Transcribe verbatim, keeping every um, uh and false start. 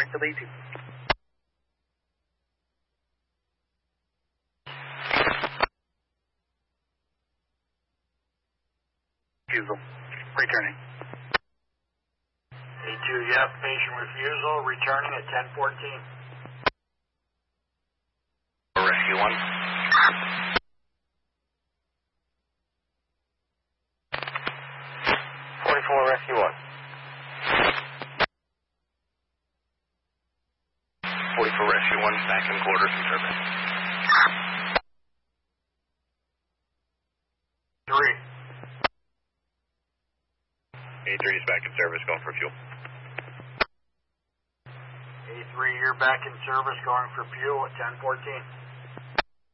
to lead to. Refusal. Returning. A two, yep, patient refusal, returning at ten fourteen. Rescue one. forty-four, Rescue one. forty-four, Rescue one, back in quarters and service. Three. A three is back in service, going for fuel. A three, you're back in service, going for fuel at ten fourteen.